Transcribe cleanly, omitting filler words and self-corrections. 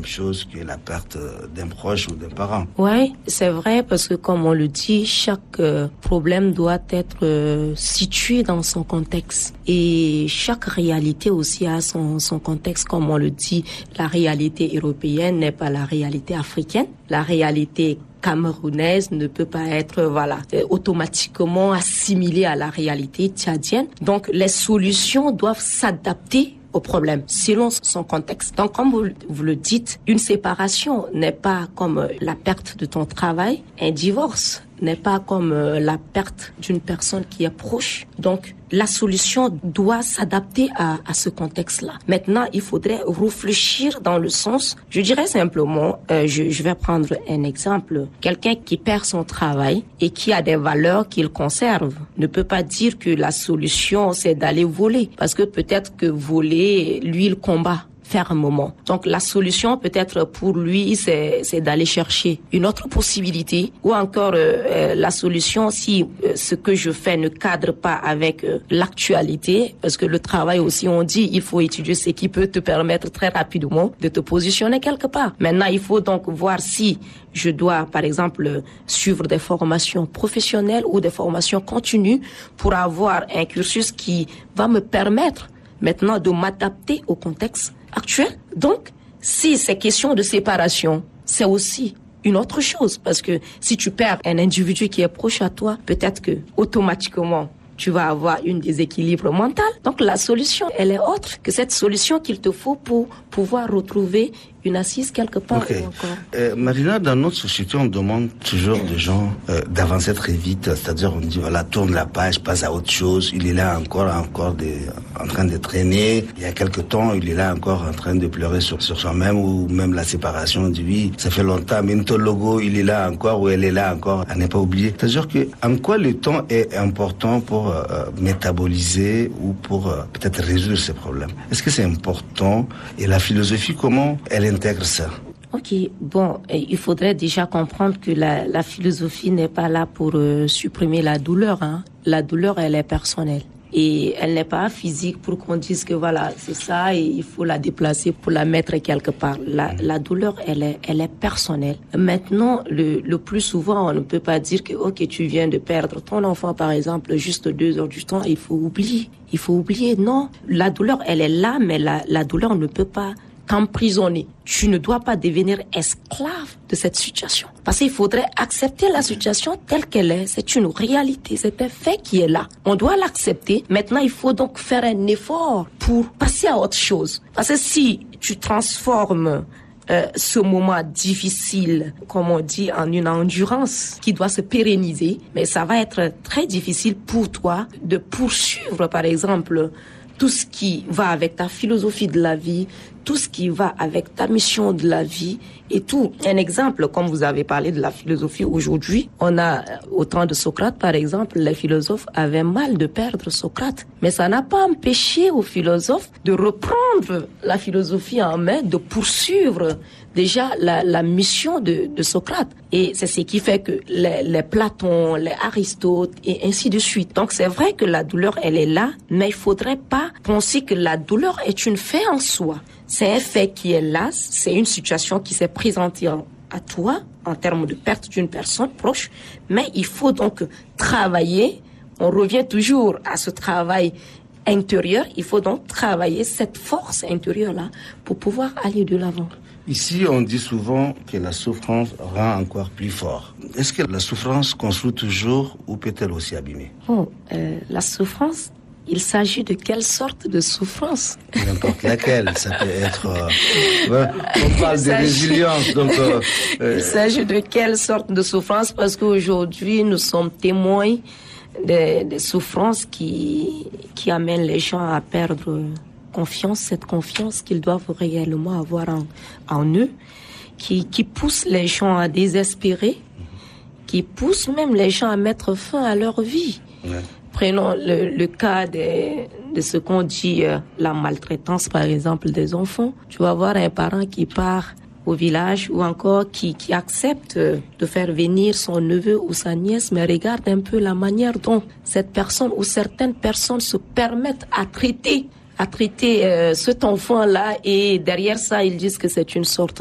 même chose que la perte d'un proche ou d'un parent. Oui, c'est vrai, parce que comme on le dit, chaque problème doit être situé dans son contexte. Et chaque réalité aussi a son contexte. Comme on le dit, la réalité européenne n'est pas la réalité africaine. La réalité camerounaise ne peut pas être automatiquement assimilée à la réalité tchadienne. Donc les solutions doivent s'adapter au problème selon son contexte. Donc comme vous le dites, une séparation n'est pas comme la perte de ton travail, un divorce n'est pas comme la perte d'une personne qui est proche. Donc la solution doit s'adapter à ce contexte-là. Maintenant, il faudrait réfléchir dans le sens, je dirais simplement, je vais prendre un exemple. Quelqu'un qui perd son travail et qui a des valeurs qu'il conserve ne peut pas dire que la solution, c'est d'aller voler. Parce que peut-être que voler, lui, il combat fermement. Donc la solution peut-être pour lui c'est d'aller chercher une autre possibilité, ou encore la solution si ce que je fais ne cadre pas avec l'actualité, parce que le travail aussi on dit il faut étudier ce qui peut te permettre très rapidement de te positionner quelque part. Maintenant il faut donc voir si je dois par exemple suivre des formations professionnelles ou des formations continues pour avoir un cursus qui va me permettre maintenant de m'adapter au contexte actuel. Donc, si c'est question de séparation, c'est aussi une autre chose. Parce que si tu perds un individu qui est proche à toi, peut-être que automatiquement, tu vas avoir un déséquilibre mental. Donc, la solution, elle est autre que cette solution qu'il te faut pour pouvoir retrouver une assise quelque part. Okay. Ou encore. Marina, dans notre société, on demande toujours des gens d'avancer très vite. C'est-à-dire, on dit, voilà, tourne la page, passe à autre chose. Il est là encore en train de traîner. Il y a quelque temps, il est là encore en train de pleurer sur soi-même, ou même la séparation. On dit, oui, ça fait longtemps, mais ton logo, il est là encore, ou elle est là encore, à ne pas oublier. C'est-à-dire que, en quoi le temps est important pour métaboliser ou pour peut-être résoudre ces problèmes? Est-ce que c'est important? Et la philosophie, comment elle intègre ça? Ok, bon, il faudrait déjà comprendre que la philosophie n'est pas là pour supprimer la douleur. Hein. La douleur, elle est personnelle. Et elle n'est pas physique pour qu'on dise que voilà, c'est ça et il faut la déplacer pour la mettre quelque part. La douleur, elle est personnelle. Maintenant, le plus souvent, on ne peut pas dire que, ok, tu viens de perdre ton enfant, par exemple, juste 2 heures du temps, il faut oublier. Il faut oublier. Non, la douleur, elle est là, mais la douleur ne peut pas t'emprisonner. Tu ne dois pas devenir esclave de cette situation. Parce qu'il faudrait accepter la situation telle qu'elle est. C'est une réalité, c'est un fait qui est là. On doit l'accepter. Maintenant, il faut donc faire un effort pour passer à autre chose. Parce que si tu transformes ce moment difficile, comme on dit, en une endurance qui doit se pérenniser, mais ça va être très difficile pour toi de poursuivre, par exemple, tout ce qui va avec ta philosophie de la vie, tout ce qui va avec ta mission de la vie et tout. Un exemple, comme vous avez parlé de la philosophie aujourd'hui, on a, au temps de Socrate, par exemple, les philosophes avaient mal de perdre Socrate. Mais ça n'a pas empêché aux philosophes de reprendre la philosophie en main, de poursuivre déjà la mission de Socrate. Et c'est ce qui fait que les Platon, les Aristote et ainsi de suite. Donc c'est vrai que la douleur, elle est là, mais il faudrait pas penser que la douleur est une fait en soi. C'est un fait qui est là, c'est une situation qui s'est présentée à toi en termes de perte d'une personne proche, mais il faut donc travailler, on revient toujours à ce travail intérieur, il faut donc travailler cette force intérieure-là pour pouvoir aller de l'avant. Ici, on dit souvent que la souffrance rend encore plus fort. Est-ce que la souffrance construit toujours ou peut-elle aussi abîmer? La souffrance, il s'agit de quelle sorte de souffrance? N'importe laquelle, ça peut être... on parle de résilience, donc... Il s'agit de quelle sorte de souffrance? Parce qu'aujourd'hui, nous sommes témoins des souffrances qui amènent les gens à perdre confiance, cette confiance qu'ils doivent réellement avoir en eux, qui pousse les gens à désespérer, qui pousse même les gens à mettre fin à leur vie. Ouais. Prenons le cas de ce qu'on dit la maltraitance, par exemple, des enfants. Tu vas voir un parent qui part au village ou encore qui accepte de faire venir son neveu ou sa nièce, mais regarde un peu la manière dont cette personne ou certaines personnes se permettent à traiter cet enfant-là, et derrière ça, ils disent que c'est une sorte